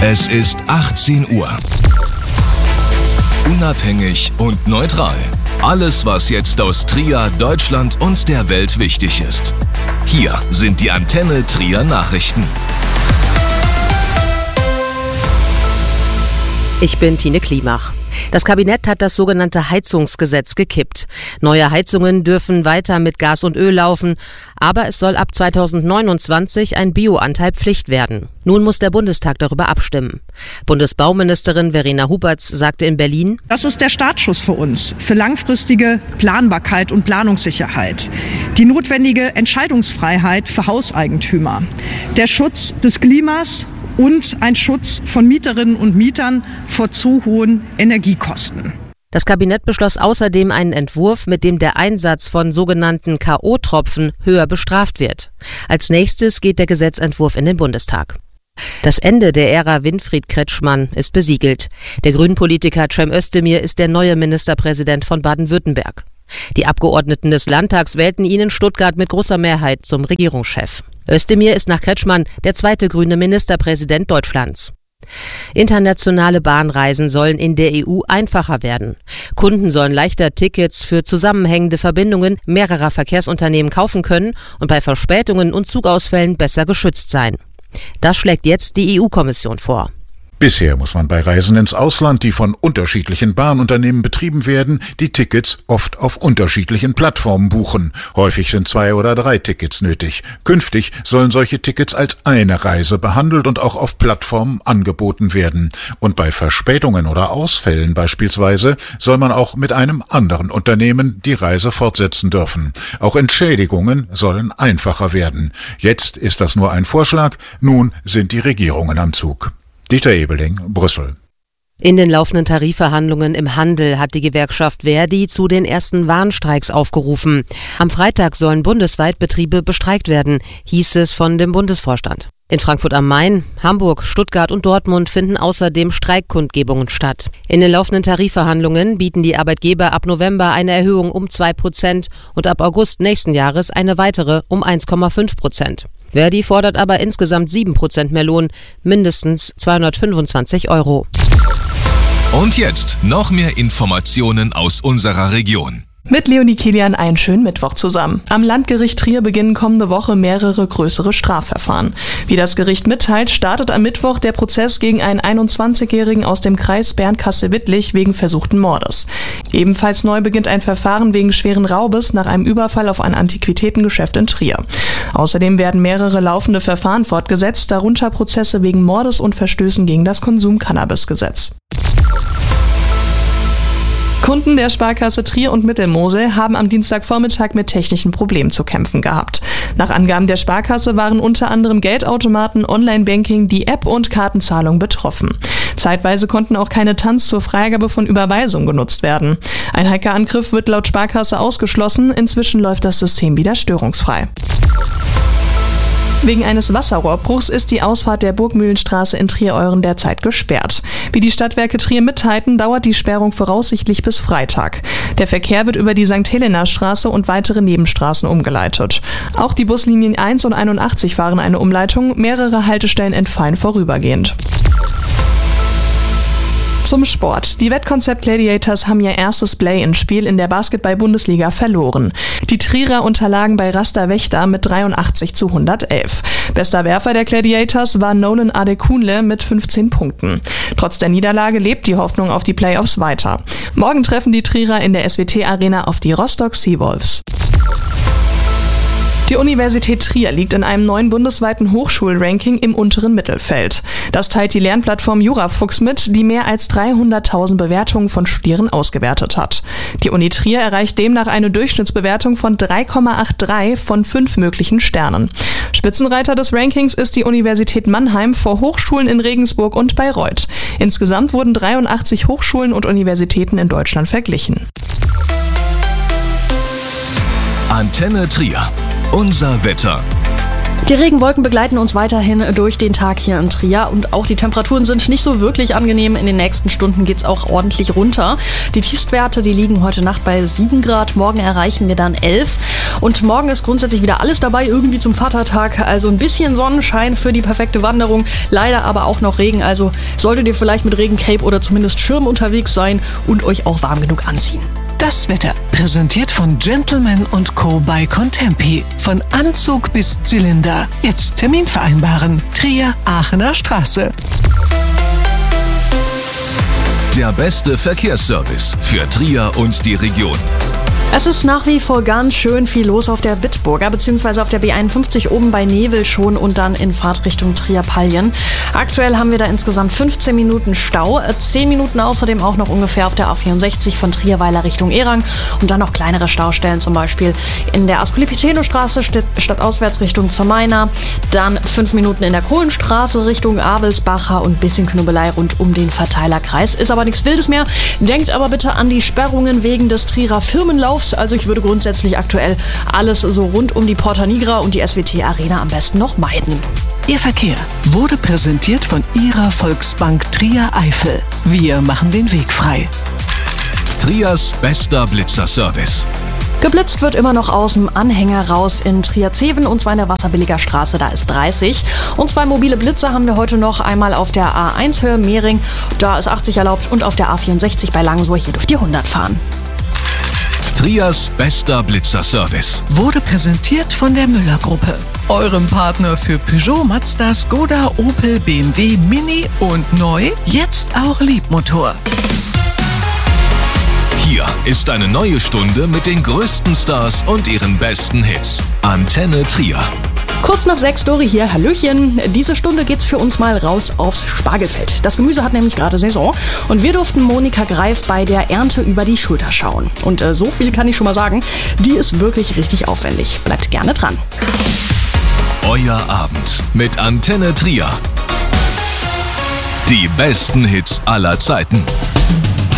Es ist 18 Uhr. Unabhängig und neutral. Alles, was jetzt aus Trier, Deutschland und der Welt wichtig ist. Hier sind die Antenne Trier Nachrichten. Ich bin Tine Klimach. Das Kabinett hat das sogenannte Heizungsgesetz gekippt. Neue Heizungen dürfen weiter mit Gas und Öl laufen, aber es soll ab 2029 ein Bioanteil Pflicht werden. Nun muss der Bundestag darüber abstimmen. Bundesbauministerin Verena Huberts sagte in Berlin: Das ist der Startschuss für uns, für langfristige Planbarkeit und Planungssicherheit. Die notwendige Entscheidungsfreiheit für Hauseigentümer. Der Schutz des Klimas und ein Schutz von Mieterinnen und Mietern vor zu hohen Energiekosten. Das Kabinett beschloss außerdem einen Entwurf, mit dem der Einsatz von sogenannten K.O.-Tropfen höher bestraft wird. Als nächstes geht der Gesetzentwurf in den Bundestag. Das Ende der Ära Winfried Kretschmann ist besiegelt. Der Grünen-Politiker Cem Özdemir ist der neue Ministerpräsident von Baden-Württemberg. Die Abgeordneten des Landtags wählten ihn in Stuttgart mit großer Mehrheit zum Regierungschef. Özdemir ist nach Kretschmann der zweite grüne Ministerpräsident Deutschlands. Internationale Bahnreisen sollen in der EU einfacher werden. Kunden sollen leichter Tickets für zusammenhängende Verbindungen mehrerer Verkehrsunternehmen kaufen können und bei Verspätungen und Zugausfällen besser geschützt sein. Das schlägt jetzt die EU-Kommission vor. Bisher muss man bei Reisen ins Ausland, die von unterschiedlichen Bahnunternehmen betrieben werden, die Tickets oft auf unterschiedlichen Plattformen buchen. Häufig sind 2 oder 3 Tickets nötig. Künftig sollen solche Tickets als eine Reise behandelt und auch auf Plattformen angeboten werden. Und bei Verspätungen oder Ausfällen beispielsweise soll man auch mit einem anderen Unternehmen die Reise fortsetzen dürfen. Auch Entschädigungen sollen einfacher werden. Jetzt ist das nur ein Vorschlag, nun sind die Regierungen am Zug. Dieter Ebeling, Brüssel. In den laufenden Tarifverhandlungen im Handel hat die Gewerkschaft ver.di zu den ersten Warnstreiks aufgerufen. Am Freitag sollen bundesweit Betriebe bestreikt werden, hieß es von dem Bundesvorstand. In Frankfurt am Main, Hamburg, Stuttgart und Dortmund finden außerdem Streikkundgebungen statt. In den laufenden Tarifverhandlungen bieten die Arbeitgeber ab November eine Erhöhung um 2% und ab August nächsten Jahres eine weitere um 1,5%. ver.di fordert aber insgesamt 7% mehr Lohn, mindestens 225 €. Und jetzt noch mehr Informationen aus unserer Region. Mit Leonie Kilian einen schönen Mittwoch zusammen. Am Landgericht Trier beginnen kommende Woche mehrere größere Strafverfahren. Wie das Gericht mitteilt, startet am Mittwoch der Prozess gegen einen 21-Jährigen aus dem Kreis Bernkastel-Wittlich wegen versuchten Mordes. Ebenfalls neu beginnt ein Verfahren wegen schweren Raubes nach einem Überfall auf ein Antiquitätengeschäft in Trier. Außerdem werden mehrere laufende Verfahren fortgesetzt, darunter Prozesse wegen Mordes und Verstößen gegen das Konsum-Cannabis-Gesetz. Kunden der Sparkasse Trier und Mittelmosel haben am Dienstagvormittag mit technischen Problemen zu kämpfen gehabt. Nach Angaben der Sparkasse waren unter anderem Geldautomaten, Online-Banking, die App und Kartenzahlung betroffen. Zeitweise konnten auch keine TANs zur Freigabe von Überweisungen genutzt werden. Ein Hackerangriff wird laut Sparkasse ausgeschlossen, inzwischen läuft das System wieder störungsfrei. Wegen eines Wasserrohrbruchs ist die Ausfahrt der Burgmühlenstraße in Trier-Euren derzeit gesperrt. Wie die Stadtwerke Trier mitteilten, dauert die Sperrung voraussichtlich bis Freitag. Der Verkehr wird über die St. Helena-Straße und weitere Nebenstraßen umgeleitet. Auch die Buslinien 1 und 81 fahren eine Umleitung, mehrere Haltestellen entfallen vorübergehend. Zum Sport. Die Wettkonzept Gladiators haben ihr erstes Play-in-Spiel in der Basketball-Bundesliga verloren. Die Trierer unterlagen bei Rasta Wächter mit 83-111. Bester Werfer der Gladiators war Nolan Adekunle mit 15 Punkten. Trotz der Niederlage lebt die Hoffnung auf die Playoffs weiter. Morgen treffen die Trierer in der SWT-Arena auf die Rostock Seawolves. Die Universität Trier liegt in einem neuen bundesweiten Hochschulranking im unteren Mittelfeld. Das teilt die Lernplattform Jurafuchs mit, die mehr als 300.000 Bewertungen von Studierenden ausgewertet hat. Die Uni Trier erreicht demnach eine Durchschnittsbewertung von 3,83 von 5 möglichen Sternen. Spitzenreiter des Rankings ist die Universität Mannheim vor Hochschulen in Regensburg und Bayreuth. Insgesamt wurden 83 Hochschulen und Universitäten in Deutschland verglichen. Antenne Trier. Unser Wetter. Die Regenwolken begleiten uns weiterhin durch den Tag hier in Trier und auch die Temperaturen sind nicht so wirklich angenehm. In den nächsten Stunden geht es auch ordentlich runter. Die Tiefstwerte, die liegen heute Nacht bei 7 Grad, morgen erreichen wir dann 11. Und morgen ist grundsätzlich wieder alles dabei, irgendwie zum Vatertag. Also ein bisschen Sonnenschein für die perfekte Wanderung, leider aber auch noch Regen. Also solltet ihr vielleicht mit Regencape oder zumindest Schirm unterwegs sein und euch auch warm genug anziehen. Das Wetter, präsentiert von Gentleman & Co. bei Contempi. Von Anzug bis Zylinder. Jetzt Termin vereinbaren. Trier, Aachener Straße. Der beste Verkehrsservice für Trier und die Region. Es ist nach wie vor ganz schön viel los auf der Bitburger bzw. auf der B51 oben bei Nevel schon und dann in Fahrtrichtung Trier-Pallien. Aktuell haben wir da insgesamt 15 Minuten Stau, 10 Minuten außerdem auch noch ungefähr auf der A64 von Trierweiler Richtung Erang und dann noch kleinere Staustellen, zum Beispiel in der Ascoli-Piceno-Straße stadtauswärts Richtung zur Maina, dann 5 Minuten in der Kohlenstraße Richtung Abelsbacher und ein bisschen Knubbelei rund um den Verteilerkreis. Ist aber nichts Wildes mehr. Denkt aber bitte an die Sperrungen wegen des Trierer Firmenlaufs. Also ich würde grundsätzlich aktuell alles so rund um die Porta Nigra und die SWT Arena am besten noch meiden. Ihr Verkehr wurde präsentiert von Ihrer Volksbank Trier Eifel. Wir machen den Weg frei. Triers bester Blitzerservice. Geblitzt wird immer noch aus dem Anhänger raus in Trier-Zeven und zwar in der Wasserbilliger Straße, da ist 30. Und 2 mobile Blitzer haben wir heute noch, einmal auf der A1 Höhe Mehring, da ist 80 erlaubt und auf der A64 bei Langsohr, hier dürft ihr 100 fahren. Triers bester Blitzerservice wurde präsentiert von der Müller-Gruppe, eurem Partner für Peugeot, Mazda, Skoda, Opel, BMW, Mini und neu, jetzt auch Liebmotor. Hier ist eine neue Stunde mit den größten Stars und ihren besten Hits. Antenne Trier. Kurz nach 6, Dori hier, Hallöchen. Diese Stunde geht's für uns mal raus aufs Spargelfeld. Das Gemüse hat nämlich gerade Saison und wir durften Monika Greif bei der Ernte über die Schulter schauen. Und so viel kann ich schon mal sagen, die ist wirklich richtig aufwendig. Bleibt gerne dran. Euer Abend mit Antenne Trier. Die besten Hits aller Zeiten.